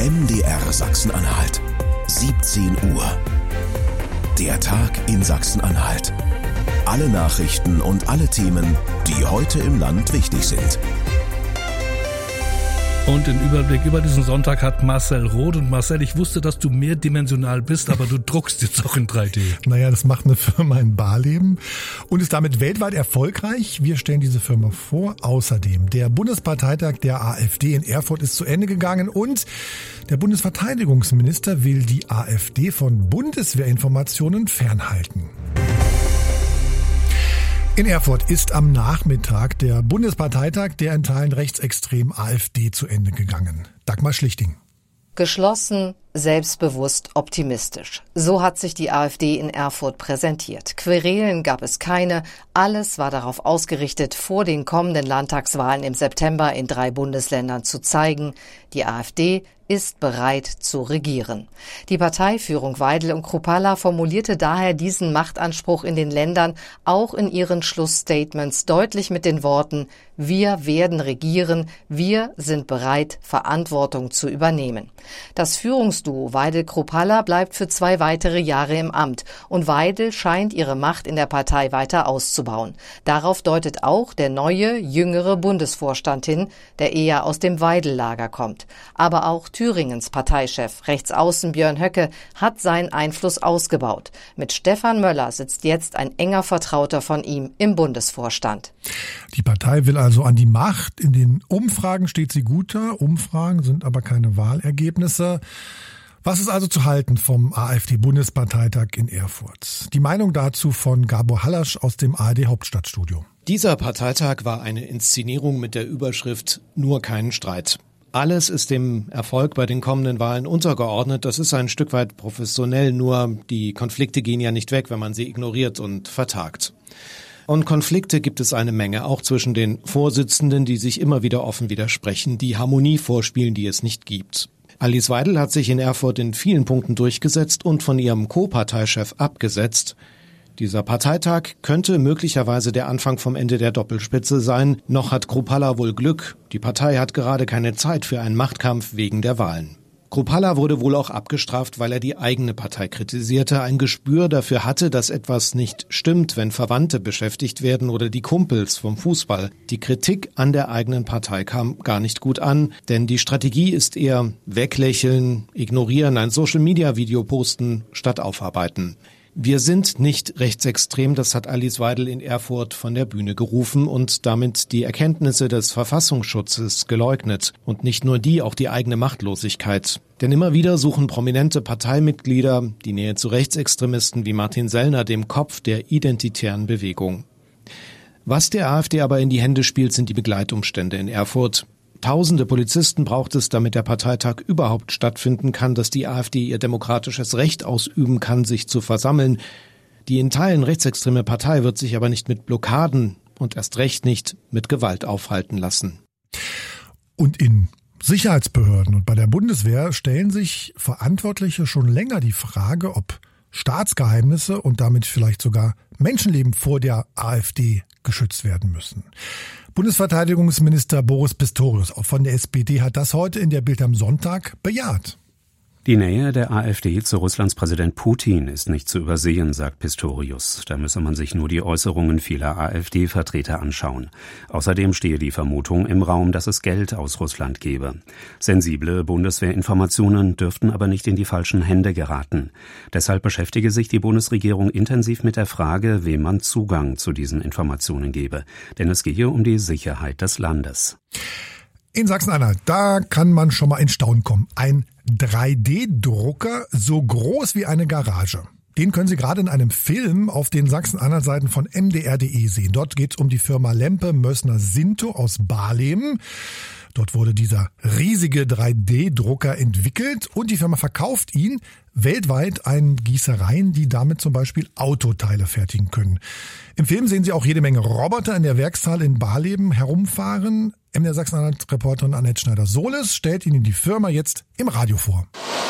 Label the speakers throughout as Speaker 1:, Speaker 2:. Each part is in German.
Speaker 1: MDR Sachsen-Anhalt, 17 Uhr. Der Tag in Sachsen-Anhalt. Alle Nachrichten und alle Themen, die heute im Land wichtig sind.
Speaker 2: Und den Überblick über diesen Sonntag hat Marcel Roth. Und Marcel, ich wusste, dass du mehrdimensional bist, aber du druckst jetzt auch in 3D.
Speaker 3: Naja, das macht eine Firma in Barleben und ist damit weltweit erfolgreich. Wir stellen diese Firma vor. Außerdem, der Bundesparteitag der AfD in Erfurt ist zu Ende gegangen und der Bundesverteidigungsminister will die AfD von Bundeswehrinformationen fernhalten. In Erfurt ist am Nachmittag der Bundesparteitag der in Teilen rechtsextremen AfD zu Ende gegangen. Dagmar Schlichting.
Speaker 4: Geschlossen, selbstbewusst, optimistisch. So hat sich die AfD in Erfurt präsentiert. Querelen gab es keine. Alles war darauf ausgerichtet, vor den kommenden Landtagswahlen im September in 3 Bundesländern zu zeigen, die AfD ist bereit zu regieren. Die Parteiführung Weidel und Kruppalla formulierte daher diesen Machtanspruch in den Ländern auch in ihren Schlussstatements deutlich mit den Worten: Wir werden regieren, wir sind bereit, Verantwortung zu übernehmen. Das Führungsduo Weidel-Kruppalla bleibt für 2 weitere Jahre im Amt und Weidel scheint ihre Macht in der Partei weiter auszubauen. Darauf deutet auch der neue, jüngere Bundesvorstand hin, der eher aus dem Weidel-Lager kommt. Aber auch Thüringens Parteichef, Rechtsaußen Björn Höcke, hat seinen Einfluss ausgebaut. Mit Stefan Möller sitzt jetzt ein enger Vertrauter von ihm im Bundesvorstand.
Speaker 3: Die Partei will also an die Macht. In den Umfragen steht sie gut da. Umfragen sind aber keine Wahlergebnisse. Was ist also zu halten vom AfD-Bundesparteitag in Erfurt? Die Meinung dazu von Gabor Hallasch aus dem ARD-Hauptstadtstudio.
Speaker 5: Dieser Parteitag war eine Inszenierung mit der Überschrift »Nur keinen Streit«. Alles ist dem Erfolg bei den kommenden Wahlen untergeordnet. Das ist ein Stück weit professionell, nur die Konflikte gehen ja nicht weg, wenn man sie ignoriert und vertagt. Und Konflikte gibt es eine Menge, auch zwischen den Vorsitzenden, die sich immer wieder offen widersprechen, die Harmonie vorspielen, die es nicht gibt. Alice Weidel hat sich in Erfurt in vielen Punkten durchgesetzt und von ihrem Co-Parteichef abgesetzt. Dieser Parteitag könnte möglicherweise der Anfang vom Ende der Doppelspitze sein. Noch hat Kruppalla wohl Glück. Die Partei hat gerade keine Zeit für einen Machtkampf wegen der Wahlen. Kruppalla wurde wohl auch abgestraft, weil er die eigene Partei kritisierte, ein Gespür dafür hatte, dass etwas nicht stimmt, wenn Verwandte beschäftigt werden oder die Kumpels vom Fußball. Die Kritik an der eigenen Partei kam gar nicht gut an, denn die Strategie ist eher weglächeln, ignorieren, ein Social-Media-Video posten statt aufarbeiten. Wir sind nicht rechtsextrem, das hat Alice Weidel in Erfurt von der Bühne gerufen und damit die Erkenntnisse des Verfassungsschutzes geleugnet. Und nicht nur die, auch die eigene Machtlosigkeit. Denn immer wieder suchen prominente Parteimitglieder die Nähe zu Rechtsextremisten wie Martin Sellner, dem Kopf der identitären Bewegung. Was der AfD aber in die Hände spielt, sind die Begleitumstände in Erfurt. Tausende Polizisten braucht es, damit der Parteitag überhaupt stattfinden kann, dass die AfD ihr demokratisches Recht ausüben kann, sich zu versammeln. Die in Teilen rechtsextreme Partei wird sich aber nicht mit Blockaden und erst recht nicht mit Gewalt aufhalten lassen.
Speaker 3: Und in Sicherheitsbehörden und bei der Bundeswehr stellen sich Verantwortliche schon länger die Frage, ob Staatsgeheimnisse und damit vielleicht sogar Menschenleben vor der AfD geschützt werden müssen. Bundesverteidigungsminister Boris Pistorius, auch von der SPD, hat das heute in der Bild am Sonntag bejaht.
Speaker 6: Die Nähe der AfD zu Russlands Präsident Putin ist nicht zu übersehen, sagt Pistorius. Da müsse man sich nur die Äußerungen vieler AfD-Vertreter anschauen. Außerdem stehe die Vermutung im Raum, dass es Geld aus Russland gebe. Sensible Bundeswehrinformationen dürften aber nicht in die falschen Hände geraten. Deshalb beschäftige sich die Bundesregierung intensiv mit der Frage, wem man Zugang zu diesen Informationen gebe. Denn es gehe um die Sicherheit des Landes.
Speaker 3: In Sachsen-Anhalt, da kann man schon mal in Staunen kommen. Ein 3D-Drucker so groß wie eine Garage. Den können Sie gerade in einem Film auf den Sachsen-Anhalt-Seiten von mdr.de sehen. Dort geht es um die Firma Lempe Mössner Sinto aus Barleben. Dort wurde dieser riesige 3D-Drucker entwickelt und die Firma verkauft ihn weltweit an Gießereien, die damit zum Beispiel Autoteile fertigen können. Im Film sehen Sie auch jede Menge Roboter in der Werkshalle in Barleben herumfahren. MDR Sachsen-Anhalt-Reporterin Annette Schneider-Sohles stellt Ihnen die Firma jetzt im Radio vor.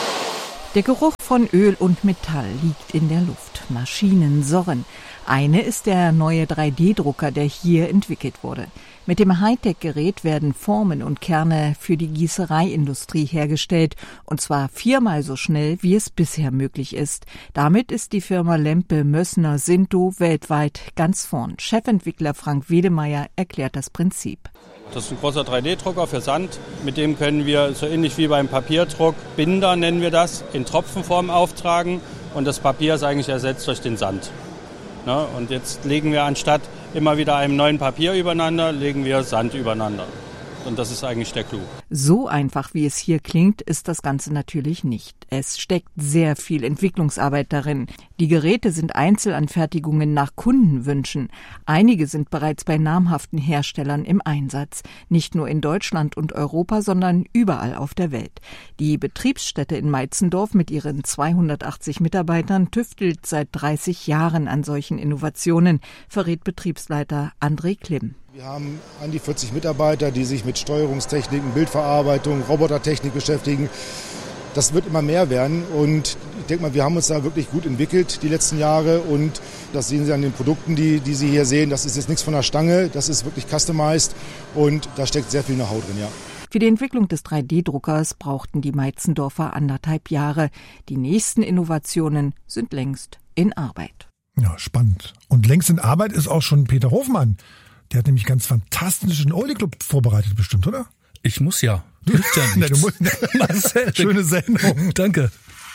Speaker 7: Der Geruch von Öl und Metall liegt in der Luft. Maschinen surren. Eine ist der neue 3D-Drucker, der hier entwickelt wurde. Mit dem Hightech-Gerät werden Formen und Kerne für die Gießereiindustrie hergestellt, und zwar 4-mal so schnell, wie es bisher möglich ist. Damit ist die Firma Lempe Mössner Sinto weltweit ganz vorn. Chefentwickler Frank Wedemeyer erklärt das Prinzip.
Speaker 8: Das ist ein großer 3D-Drucker für Sand. Mit dem können wir, so ähnlich wie beim Papierdruck, Binder nennen wir das, in Tropfenform auftragen. Und das Papier ist eigentlich ersetzt durch den Sand. Und jetzt legen wir anstatt immer wieder einem neuen Papier übereinander, legen wir Sand übereinander. Und das ist eigentlich der Clou.
Speaker 7: So einfach, wie es hier klingt, ist das Ganze natürlich nicht. Es steckt sehr viel Entwicklungsarbeit darin. Die Geräte sind Einzelanfertigungen nach Kundenwünschen. Einige sind bereits bei namhaften Herstellern im Einsatz. Nicht nur in Deutschland und Europa, sondern überall auf der Welt. Die Betriebsstätte in Meitzendorf mit ihren 280 Mitarbeitern tüftelt seit 30 Jahren an solchen Innovationen, verrät Betriebsleiter André Klimm.
Speaker 9: Wir haben an die 40 Mitarbeiter, die sich mit Steuerungstechniken, Bildverarbeitung, Robotertechnik beschäftigen. Das wird immer mehr werden und ich denke mal, wir haben uns da wirklich gut entwickelt die letzten Jahre und das sehen Sie an den Produkten, die Sie hier sehen. Das ist jetzt nichts von der Stange, das ist wirklich customized und da steckt sehr viel Know-how drin, ja.
Speaker 7: Für die Entwicklung des 3D-Druckers brauchten die Meitzendorfer 1,5 Jahre. Die nächsten Innovationen sind längst in Arbeit.
Speaker 3: Ja, spannend. Und längst in Arbeit ist auch schon Peter Hofmann. Der hat nämlich ganz fantastischen Oldie Club vorbereitet bestimmt, oder?
Speaker 2: Ich muss ja. Hilft ja nichts.
Speaker 3: Du musst, Marcel, schöne Sendung.
Speaker 2: Danke.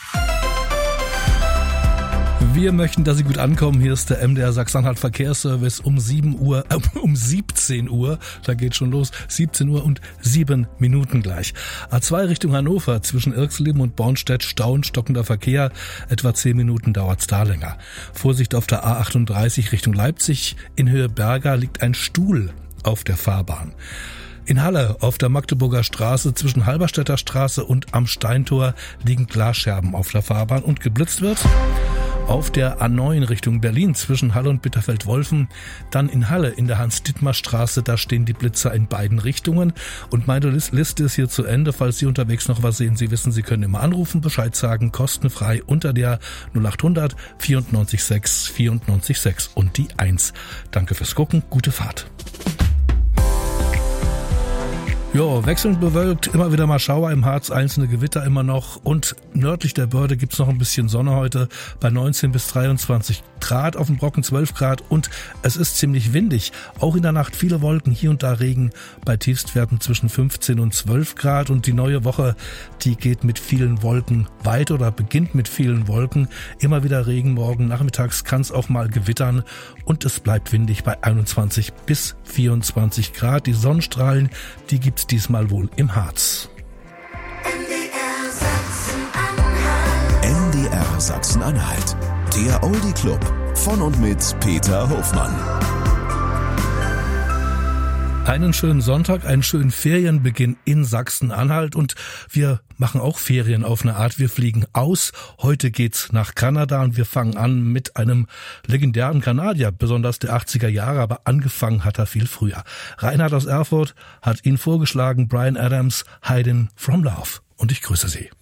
Speaker 2: Wir möchten, dass Sie gut ankommen. Hier ist der MDR Sachsen-Anhalt Verkehrsservice um 17 Uhr. Da geht schon los. 17 Uhr und 7 Minuten gleich. A2 Richtung Hannover zwischen Irxleben und Bornstedt stockender Verkehr. Etwa 10 Minuten dauert's da länger. Vorsicht auf der A38 Richtung Leipzig. In Höhe Berger liegt ein Stuhl auf der Fahrbahn. In Halle auf der Magdeburger Straße zwischen Halberstädter Straße und am Steintor liegen Glasscherben auf der Fahrbahn und geblitzt wird. Auf der A9 Richtung Berlin zwischen Halle und Bitterfeld-Wolfen. Dann in Halle in der Hans-Dittmar-Straße, da stehen die Blitzer in beiden Richtungen. Und meine Liste ist hier zu Ende. Falls Sie unterwegs noch was sehen, Sie wissen, Sie können immer anrufen, Bescheid sagen, kostenfrei unter der 0800 94 6 94 6 und die 1. Danke fürs Gucken, gute Fahrt. Ja, wechselnd bewölkt, immer wieder mal Schauer im Harz, einzelne Gewitter immer noch und nördlich der Börde gibt's noch ein bisschen Sonne heute bei 19 bis 23 Grad, auf dem Brocken 12 Grad und es ist ziemlich windig. Auch in der Nacht viele Wolken, hier und da Regen bei Tiefstwerten zwischen 15 und 12 Grad und die neue Woche, die geht mit vielen Wolken weiter oder beginnt mit vielen Wolken. Immer wieder Regen, morgen nachmittags kann's auch mal gewittern und es bleibt windig bei 21 bis 24 Grad. Die Sonnenstrahlen, die gibt's diesmal wohl im Harz.
Speaker 1: MDR Sachsen-Anhalt. Der Oldie Club von und mit Peter Hofmann.
Speaker 2: Einen schönen Sonntag, einen schönen Ferienbeginn in Sachsen-Anhalt und wir machen auch Ferien auf eine Art. Wir fliegen aus. Heute geht's nach Kanada und wir fangen an mit einem legendären Kanadier, besonders der 80er Jahre, aber angefangen hat er viel früher. Reinhard aus Erfurt hat ihn vorgeschlagen, Bryan Adams, Hiding from Love. Und ich grüße Sie.